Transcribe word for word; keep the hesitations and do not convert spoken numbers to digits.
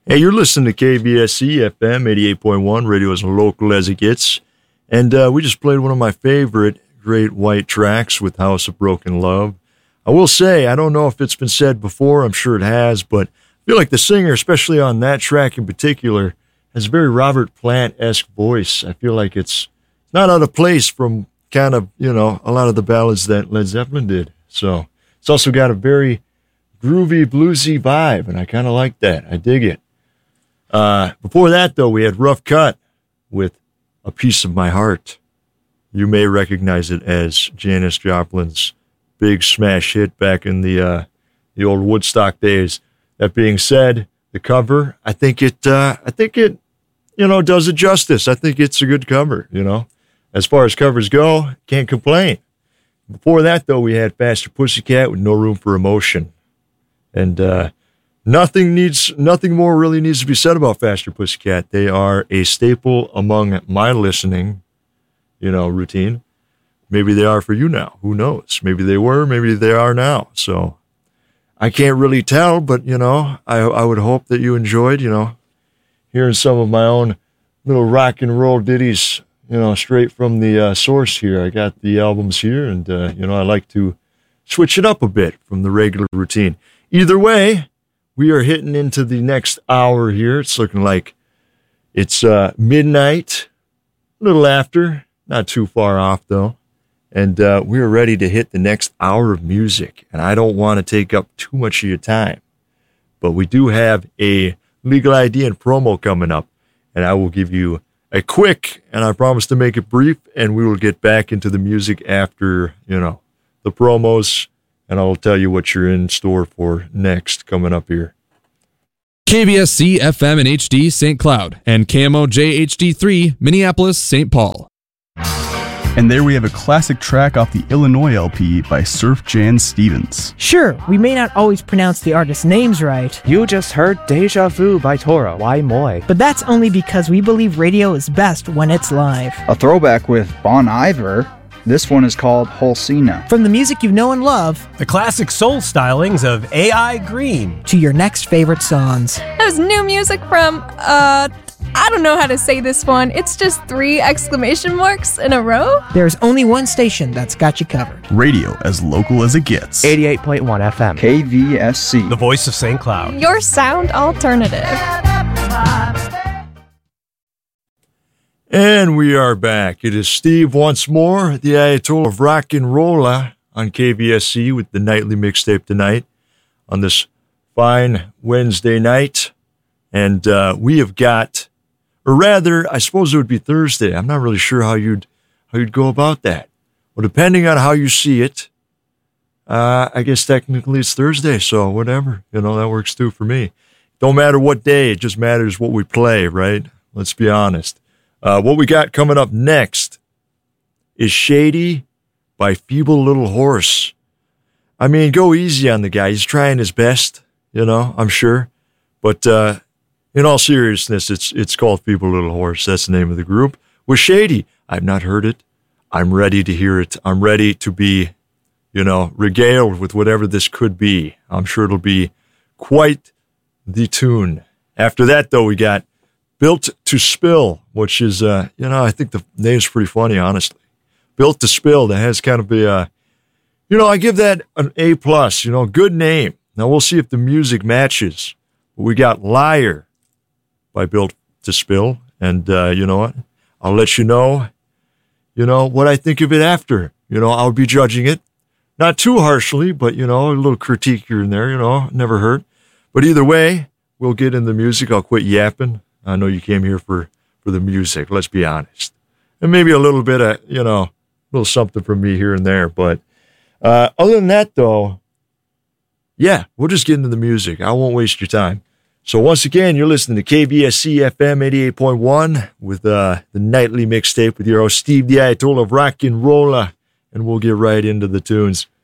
Hey, you're listening to K B S C F M eighty-eight point one, radio as local as it gets. And uh, we just played one of my favorite Great White tracks with House of Broken Love. I will say, I don't know if it's been said before, I'm sure it has, but I feel like the singer, especially on that track in particular, has a very Robert Plant-esque voice. I feel like it's not out of place from kind of, you know, a lot of the ballads that Led Zeppelin did. So it's also got a very groovy, bluesy vibe, and I kind of like that. I dig it. Uh, before that, though, we had Rough Cut with A Piece of My Heart. You may recognize it as Janis Joplin's big smash hit back in the uh, the old Woodstock days. That being said, the cover, I think it, uh, I think it, you know, does it justice. I think it's a good cover. You know, as far as covers go, can't complain. Before that, though, we had Faster Pussycat with No Room for Emotion, and uh, nothing needs, nothing more really needs to be said about Faster Pussycat. They are a staple among my listening, you know, routine. Maybe they are for you now. Who knows? Maybe they were, maybe they are now. So I can't really tell, but, you know, I I would hope that you enjoyed, you know, hearing some of my own little rock and roll ditties, you know, straight from the uh, source here. I got the albums here, and, uh, you know, I like to switch it up a bit from the regular routine. Either way, we are hitting into the next hour here. It's looking like it's uh, midnight, a little after, not too far off, though. And uh, we're ready to hit the next hour of music. And I don't want to take up too much of your time. But we do have a Legal I D and promo coming up. And I will give you a quick, and I promise to make it brief, and we will get back into the music after, you know, the promos. And I'll tell you what you're in store for next coming up here. K B S C F M and H D Saint Cloud and K M O J H D three Minneapolis Saint Paul. And there we have a classic track off the Illinois L P by Surf Jan Stevens. Sure, we may not always pronounce the artists' names right. You just heard Deja Vu by Tora, Why Moy. But that's only because we believe radio is best when it's live. A throwback with Bon Iver. This one is called Holsina. From the music you know and love, the classic soul stylings of A I Green, to your next favorite songs. There's new music from, uh... I don't know how to say this one. It's just three exclamation marks in a row. There's only one station that's got you covered. Radio as local as it gets. eighty-eight point one F M. K V S C. The voice of Saint Cloud. Your sound alternative. And we are back. It is Steve once more, the Ayatollah of Rock and Roll on K V S C with the nightly mixtape tonight on this fine Wednesday night. And uh, we have got... Or rather, I suppose it would be Thursday. I'm not really sure how you'd how you'd go about that. Well, depending on how you see it, uh, I guess technically it's Thursday, so whatever. You know, that works too for me. Don't matter what day, it just matters what we play, right? Let's be honest. Uh, what we got coming up next is Shady by Feeble Little Horse. I mean, go easy on the guy. He's trying his best, you know, I'm sure. But... uh In all seriousness, it's it's called Feeble Little Horse. That's the name of the group. With Shady, I've not heard it. I'm ready to hear it. I'm ready to be, you know, regaled with whatever this could be. I'm sure it'll be quite the tune. After that, though, we got Built to Spill, which is, uh, you know, I think the name's pretty funny, honestly. Built to Spill, that has kind of a, uh, you know, I give that an A plus, you know, good name. Now, we'll see if the music matches. We got Liar by Built to Spill. And uh, you know what? I'll let you know, you know, what I think of it after. You know, I'll be judging it. Not too harshly, but, you know, a little critique here and there, you know, never hurt. But either way, we'll get in the music. I'll quit yapping. I know you came here for, for the music, let's be honest. And maybe a little bit of, you know, a little something from me here and there. But uh, other than that, though, yeah, we'll just get into the music. I won't waste your time. So once again, you're listening to K B S C F M eighty-eight point one with uh, the nightly mixtape with your host, Steve the Ayatollah of Rock and Roll, and we'll get right into the tunes.